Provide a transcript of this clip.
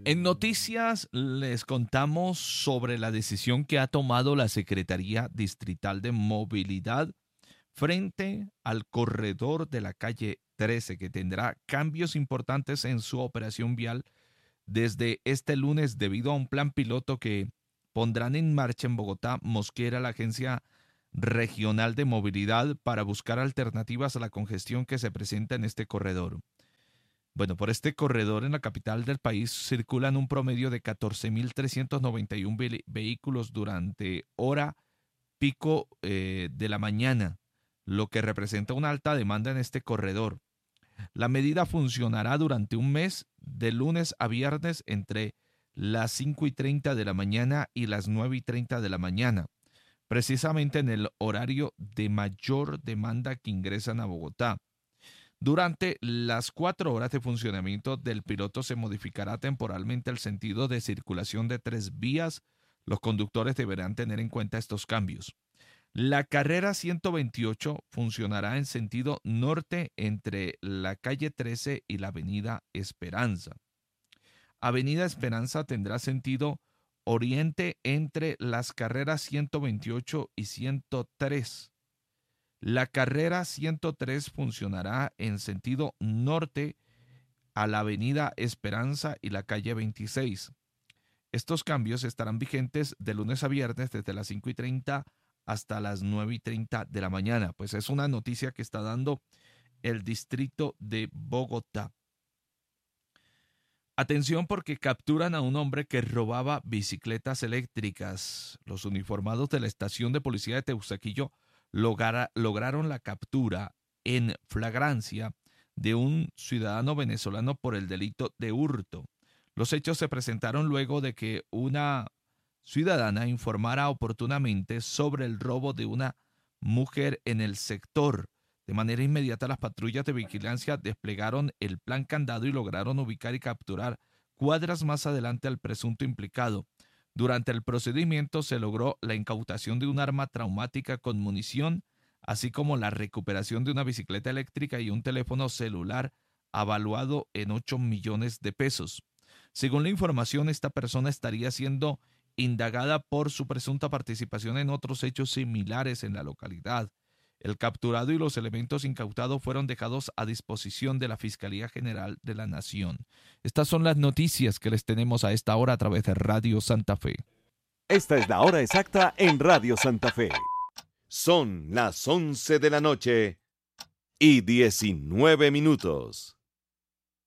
En noticias les contamos sobre la decisión que ha tomado la Secretaría Distrital de Movilidad frente al corredor de la calle 13, que tendrá cambios importantes en su operación vial desde este lunes debido a un plan piloto que pondrán en marcha en Bogotá, Mosquera, la Agencia Regional de Movilidad, para buscar alternativas a la congestión que se presenta en este corredor. Bueno, por este corredor en la capital del país circulan un promedio de 14.391 vehículos durante hora pico de la mañana, lo que representa una alta demanda en este corredor. La medida funcionará durante un mes, de lunes a viernes, entre las 5:30 de la mañana y las 9:30 de la mañana, precisamente en el horario de mayor demanda que ingresan a Bogotá. Durante las 4 horas de funcionamiento del piloto se modificará temporalmente el sentido de circulación de 3 vías. Los conductores deberán tener en cuenta estos cambios. La carrera 128 funcionará en sentido norte entre la calle 13 y la avenida Esperanza. Avenida Esperanza tendrá sentido oriente entre las carreras 128 y 103. La carrera 103 funcionará en sentido norte a la avenida Esperanza y la calle 26. Estos cambios estarán vigentes de lunes a viernes desde las 5:30 hasta las 9:30 de la mañana. Pues es una noticia que está dando el distrito de Bogotá. Atención, porque capturan a un hombre que robaba bicicletas eléctricas. Los uniformados de la estación de policía de Teusaquillo lograron la captura en flagrancia de un ciudadano venezolano por el delito de hurto. Los hechos se presentaron luego de que una ciudadana informara oportunamente sobre el robo de una mujer en el sector. De manera inmediata, las patrullas de vigilancia desplegaron el plan candado y lograron ubicar y capturar cuadras más adelante al presunto implicado. Durante el procedimiento se logró la incautación de un arma traumática con munición, así como la recuperación de una bicicleta eléctrica y un teléfono celular avaluado en 8 millones de pesos. Según la información, esta persona estaría siendo indagada por su presunta participación en otros hechos similares en la localidad. El capturado y los elementos incautados fueron dejados a disposición de la Fiscalía General de la Nación. Estas son las noticias que les tenemos a esta hora a través de Radio Santa Fe. Esta es la hora exacta en Radio Santa Fe. Son las 11 de la noche y 19 minutos.